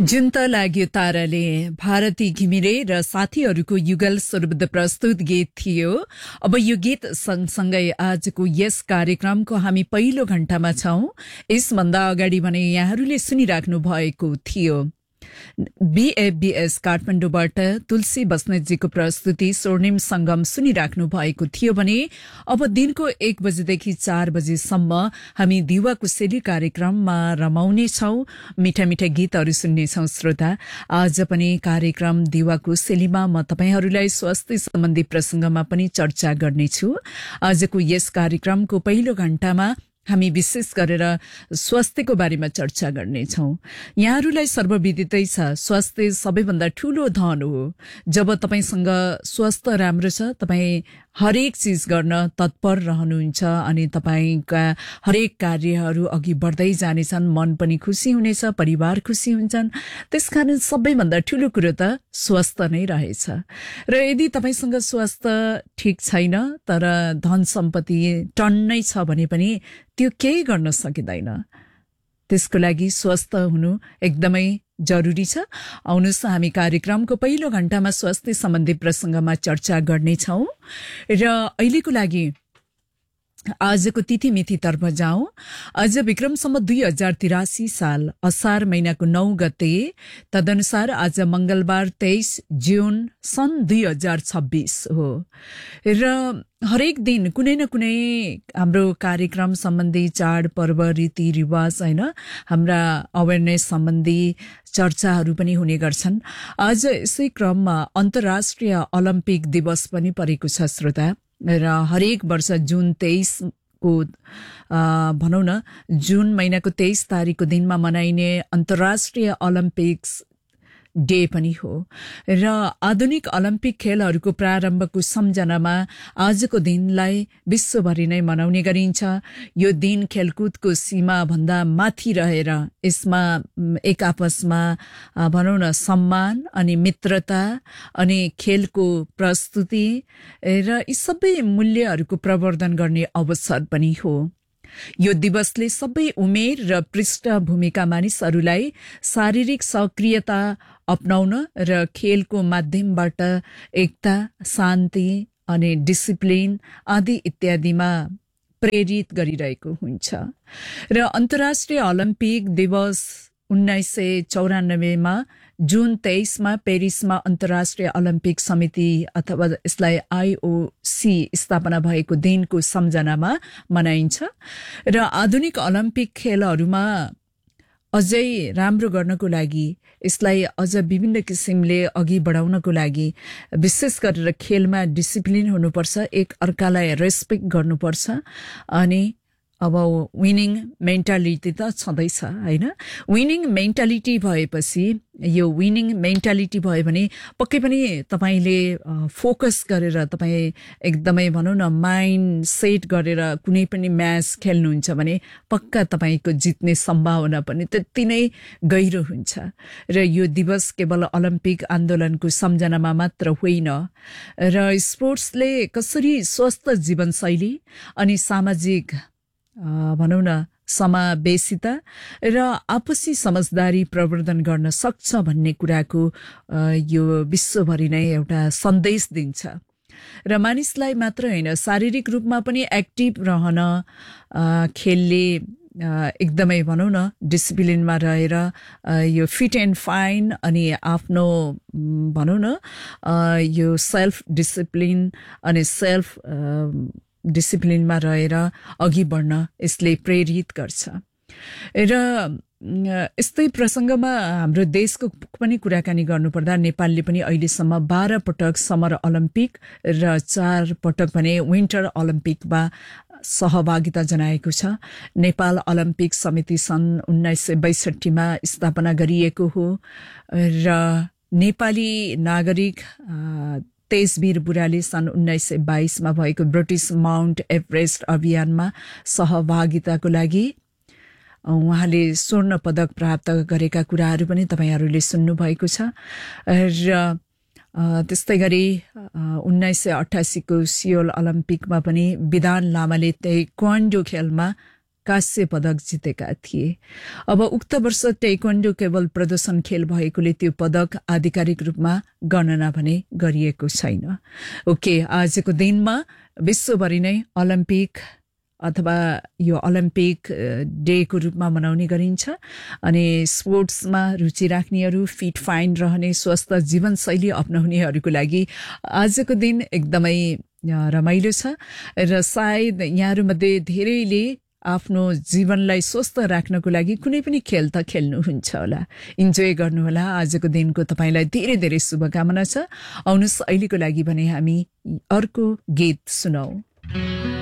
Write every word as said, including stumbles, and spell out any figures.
जुन त लाग्यो ताराले भारती घिमिरे र साथीहरूको युगल स्वरबद्ध प्रस्तुत गीत थियो। अब यो गीत सँगसँगै आजको यस कार्यक्रमको हामी पहिलो घण्टामा छौं। यसभन्दा अगाडि भने यहाँहरूले सुनिराख्नु भएको थियो बीएफबीएस काठमाडौँबाट तुलसी बस्नेतजीको प्रस्तुति स्वर्णिम संगम सुनिराख्नु भएको थियो भने अब दिनको एक बजेदेखि चार बजेसम्म हामी दिवा कुशेली कार्यक्रममा रमाउने छौं, मिठा मिठा गीतहरू सुन्ने छौं। श्रोता, आज पनि कार्यक्रम दिवा कुशेलीमा म तपाईहरूलाई स्वास्थ्य सम्बन्धी प्रसंगमा पनि चर्चा गर्नेछु। आजको यस कार्यक्रमको पहिलो घण्टामा हामी विशेष गरेर स्वास्थ्यको बारेमा चर्चा गर्नेछौं। यहाँहरूलाई सर्वविदितै छ, स्वास्थ्य सबैभन्दा ठूलो धन हो। जब तपाईसँग स्वास्थ्य राम्रो छ, तपाईं हरेक चीज गर्न तत्पर रहनुहुन्छ अनि तपाईंका हरेक कार्यहरू अघि बढ्दै जानेछन्, मन पनि खुशी हुनेछ, परिवार खुशी हुन्छन्। त्यसकारण सबैभन्दा ठूलो कुरो त स्वास्थ्य नै रहेछ। र यदि तपाईसँग स्वास्थ्य ठीक छैन तर धन सम्पत्ति टन्नै छ भने पनि त्यो केही गर्न सकिँदैन। त्यसको लागि स्वस्थ हुनु एकदमै जरुरी छ। आउनुस् हामी कार्यक्रमको पहिलो घण्टामा स्वास्थ्य सम्बन्धी प्रसंगमा चर्चा गर्नेछौं। र अहिलेको लागि आजको तिथिमिति तर्फ जाउँ। आज विक्रमसम्म दुई हजार तिरासी साल असार महीनाको नौ गते, तदनुसार आज मंगलबार तेईस जून सन् दुई हजार छब्बीस हो। र हरेक दिन कुनै न कुनै हाम्रो कार्यक्रम सम्बन्धी चाड पर्व रीतिरिवाज हैन, हाम्रा अवेरनेस सम्बन्धी चर्चाहरू पनि हुने गर्छन्। आज यसै क्रममा अन्तर्राष्ट्रिय ओलम्पिक दिवस पनि परेको छ श्रोता। र हरेक वर्ष जून तेईस को भनौं न जून महीनाको तेईस तारिकको दिनमा मनाइने अन्तर्राष्ट्रिय ओलम्पिक्स डे पनि हो। र आधुनिक ओलम्पिक खेलहरूको प्रारम्भको सम्झनामा आजको दिनलाई विश्वभरि नै मनाउने गरिन्छ। यो दिन खेलकुदको सीमा भन्दा माथि रहेर यसमा एक आपसमा भनौं न सम्मान अनि मित्रता अनि खेलको प्रस्तुति र यी सबै मूल्यहरूको प्रवर्धन गर्ने अवसर पनि हो। यो दिवसले सबै उमेर र पृष्ठभूमिका मानिसहरूलाई शारीरिक सक्रियता अपनाउन र खेलको माध्यमबाट एकता, शान्ति अनि डिसिप्लिन आदि इत्यादिमा प्रेरित गरिरहेको हुन्छ। र अन्तर्राष्ट्रिय ओलम्पिक दिवस उन्नाइस सय चौरानब्बेमा जून तेईसमा पेरिसमा अन्तर्राष्ट्रिय ओलम्पिक समिति अथवा यसलाई आईओसी स्थापना भएको दिनको सम्झनामा मनाइन्छ। र आधुनिक ओलम्पिक खेलहरूमा अझै राम्रो गर्नको लागि, यसलाई अझ विभिन्न किसिमले अघि बढाउनको लागि विशेष गरेर खेलमा डिसिप्लिन हुनुपर्छ, एक अर्कालाई रेस्पेक्ट गर्नुपर्छ अनि अब विनिङ मेन्टालिटी त छँदैछ हैन। विनिङ मेन्टालिटी भएपछि यो विनिङ मेन्टालिटी भयो भने पक्कै पनि तपाईले फोकस गरेर तपाईँ एकदमै भनौं न माइन्ड सेट गरेर कुनै पनि म्याच खेल्नुहुन्छ भने पक्का तपाईको जित्ने सम्भावना पनि त्यति नै गहिरो हुन्छ। र यो दिवस केवल ओलम्पिक आन्दोलनको सम्झनामा मात्र होइन, र स्पोर्ट्सले कसरी स्वस्थ जीवनशैली अनि सामाजिक भनौं न समावेशिता र आपसी समझदारी प्रवर्धन गर्न सक्छ भन्ने कुराको यो विश्वभरि नै एउटा सन्देश दिन्छ। र मानिसलाई मात्र होइन, शारीरिक रूपमा पनि एक्टिभ रहन खेलले एकदमै भनौं न डिसिप्लिनमा रहेर यो फिट एन्ड फाइन अनि आफ्नो भनौं न यो सेल्फ डिसिप्लिन अनि सेल्फ डिसिप्लिनमा रहेर अघि बढ्न यसले प्रेरित गर्छ। र यस्तै प्रसंगमा हाम्रो देशको पनि कुराकानी गर्नुपर्दा नेपालले पनि अहिलेसम्म बाह्र पटक समर ओलम्पिक र चार पटक भने विन्टर ओलम्पिकमा सहभागिता जनाएको छ। नेपाल ओलम्पिक समिति सन् उन्नाइस सय बैसठीमा स्थापना गरिएको हो। र नेपाली नागरिक तेजवीर बुढाले सन् उन्नाइस सय बाइसमा भएको ब्रिटिस माउन्ट एभरेस्ट अभियानमा सहभागिताको लागि उहाँले स्वर्ण पदक प्राप्त गरेका कुराहरू पनि तपाईहरूले सुन्नु भएको छ। र त्यस्तै गरी उन्नाइस सय अठासी को सियोल ओलम्पिकमा पनि विधान लामाले ताइक्वान्डो खेलमा कांस्य पदक जितेका थिए। अब उक्त वर्ष टेक्वान्डो केवल प्रदर्शन खेल भएकोले त्यो पदक आधिकारिक रूपमा गणना भने गरिएको छैन। ओके, आजको दिनमा विश्वभरि नै ओलम्पिक अथवा यो ओलम्पिक डेको रूपमा मनाउने गरिन्छ अनि स्पोर्ट्समा रुचि राख्नेहरू, फिट फाइन रहने, स्वस्थ जीवनशैली अपनाउनेहरूको लागि आजको दिन एकदमै रमाइलो छ र सायद यहाँहरूमध्ये धेरैले आफ्नो जीवनलाई स्वस्थ राख्नको लागि कुनै पनि खेल त खेल्नुहुन्छ होला, इन्जोय गर्नुहोला। आजको दिनको तपाईँलाई धेरै धेरै शुभकामना छ। आउनुहोस् अहिलेको लागि भने हामी अर्को गीत सुनौ।